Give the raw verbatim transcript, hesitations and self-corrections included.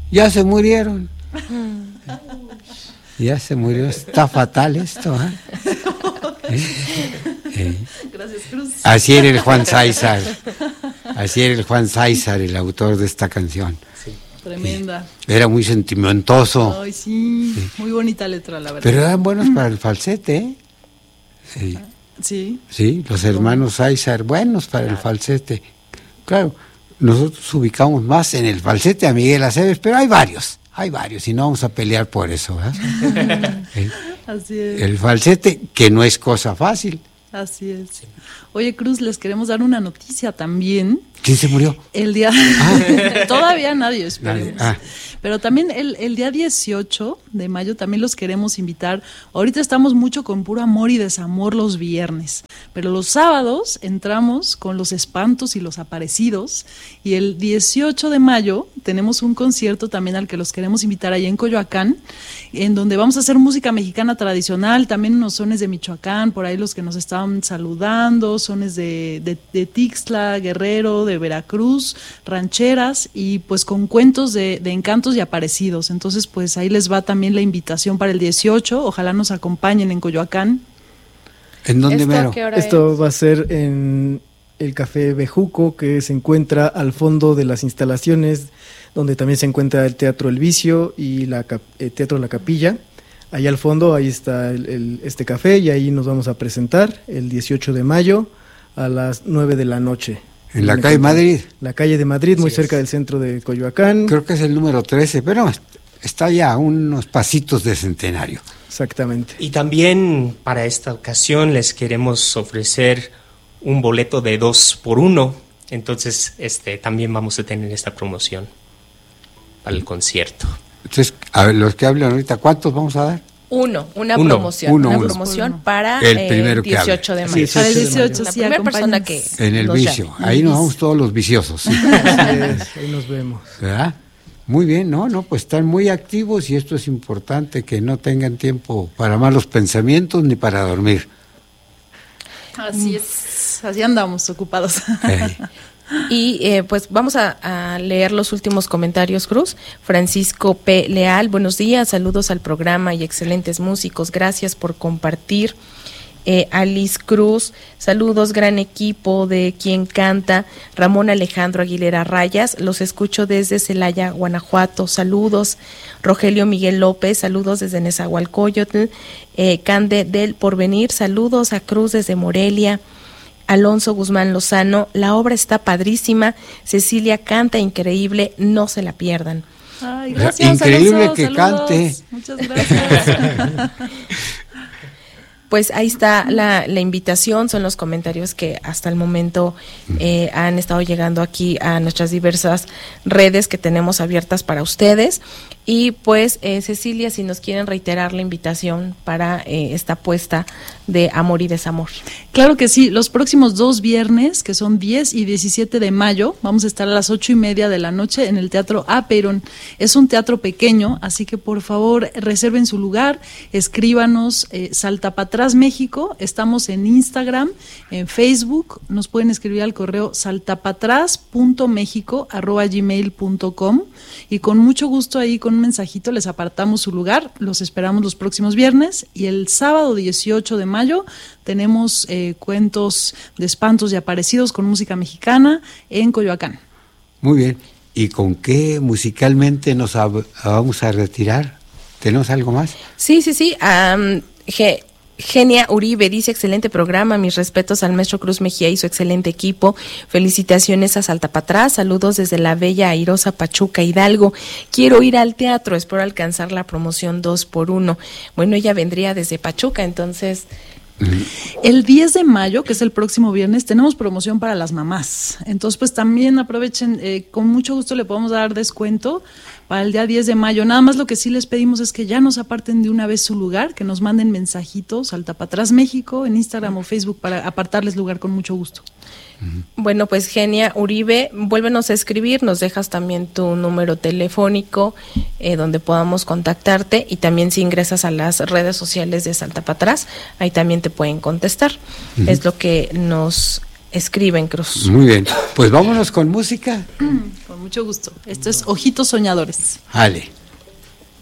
ya se murieron. Ya se murió, está fatal esto, ¿eh? ¿Eh? ¿Eh? Gracias, Cruz. Así era el Juan César, así era el Juan César, el autor de esta canción. Sí. Tremenda. Eh, era muy sentimentoso. Ay, sí, sí, muy bonita letra, la verdad. Pero eran buenos para el falsete, ¿eh? Sí. Sí. Sí, los hermanos César, buenos para el falsete. Claro, nosotros ubicamos más en el falsete a Miguel Aceves, pero hay varios. Hay varios y no vamos a pelear por eso, ¿verdad? ¿Eh? Así es. El falsete, que no es cosa fácil. Así es. Oye, Cruz, les queremos dar una noticia también. ¿Quién se murió? El día... Ah. Todavía nadie, esperemos. Ah. Pero también el, el día dieciocho de mayo también los queremos invitar. Ahorita estamos mucho con puro amor y desamor los viernes, pero los sábados entramos con los espantos y los aparecidos, y el dieciocho de mayo tenemos un concierto también al que los queremos invitar allá en Coyoacán, en donde vamos a hacer música mexicana tradicional, también unos sones de Michoacán, por ahí los que nos estaban saludando, sones de, de, de Tixtla, Guerrero, de Veracruz, rancheras, y pues con cuentos de, de encantos y aparecidos. Entonces pues ahí les va también la invitación para el dieciocho, ojalá nos acompañen en Coyoacán. ¿En dónde, mero? Esto es? va a ser en el Café Bejuco, que se encuentra al fondo de las instalaciones, donde también se encuentra el Teatro El Vicio y la el Teatro La Capilla. Ahí al fondo, ahí está el, el, este café, y ahí nos vamos a presentar el dieciocho de mayo a las nueve de la noche. En la calle Madrid. La calle de Madrid, sí, muy es. cerca del centro de Coyoacán. Creo que es el número trece, pero está ya a unos pasitos de Centenario. Exactamente. Y también para esta ocasión les queremos ofrecer un boleto de dos por uno. Entonces, este, también vamos a tener esta promoción para el concierto. Entonces, a ver, los que hablan ahorita, ¿cuántos vamos a dar? Uno, una uno, promoción, uno, una uno. promoción uno. Para el eh, primero que dieciocho hable. de mayo. Sí, el dieciocho, la sí, primera persona que en el vicio. llame. Ahí nos vamos todos los viciosos. ¿Sí? Así es, ahí nos vemos. ¿Verdad? Muy bien, no, no, pues están muy activos, y esto es importante, que no tengan tiempo para malos pensamientos ni para dormir. Así es, así andamos ocupados. Eh. Y eh, pues vamos a, a leer los últimos comentarios, Cruz. Francisco P. Leal, buenos días, saludos al programa y excelentes músicos, gracias por compartir. Eh, Alice Cruz, saludos, gran equipo de Quien Canta. Ramón Alejandro Aguilera Rayas, los escucho desde Celaya, Guanajuato, saludos. Rogelio Miguel López, saludos desde Nezahualcóyotl. Eh, Cande del Porvenir, saludos a Cruz desde Morelia. Alonso Guzmán Lozano, la obra está padrísima, Cecilia canta increíble, no se la pierdan. Ay, gracias, increíble Alonso, que saludos. cante. Muchas gracias. Pues ahí está la, la invitación, son los comentarios que hasta el momento eh, han estado llegando aquí a nuestras diversas redes que tenemos abiertas para ustedes. Y pues, eh, Cecilia, si nos quieren reiterar la invitación para eh, esta apuesta de Amor y Desamor. Claro que sí, los próximos dos viernes, que son diez y diecisiete de mayo, vamos a estar a las ocho y media de la noche en el Teatro Aperón. Es un teatro pequeño, así que por favor reserven su lugar, escríbanos, eh, Salta para atrás México, estamos en Instagram, en Facebook, nos pueden escribir al correo saltapatras punto mexico arroba gmail punto com, y con mucho gusto ahí con un mensajito les apartamos su lugar, los esperamos los próximos viernes. Y el sábado dieciocho de mayo tenemos eh, cuentos de espantos y aparecidos con música mexicana en Coyoacán. Muy bien. ¿Y con qué musicalmente nos ab- vamos a retirar? ¿Tenemos algo más? Sí, sí, sí. Um, Ge- Genia Uribe dice, excelente programa, mis respetos al maestro Cruz Mejía y su excelente equipo, felicitaciones a Salta para atrás, saludos desde la bella airosa Pachuca, Hidalgo, quiero ir al teatro, espero alcanzar la promoción dos por uno. Bueno, ella vendría desde Pachuca, entonces... El diez de mayo, que es el próximo viernes, tenemos promoción para las mamás. Entonces, pues también aprovechen, eh, con mucho gusto le podemos dar descuento para el día diez de mayo. Nada más lo que sí les pedimos es que ya nos aparten de una vez su lugar, que nos manden mensajitos, Salta para atrás México, en Instagram o Facebook, para apartarles lugar con mucho gusto. Bueno, pues Genia Uribe, vuélvenos a escribir, nos dejas también tu número telefónico eh, donde podamos contactarte, y también si ingresas a las redes sociales de Salta para atrás, ahí también te pueden contestar. Uh-huh. Es lo que nos escriben, Cruz. Muy bien, pues vámonos con música. Con mucho gusto. Esto es Ojitos Soñadores. Ale.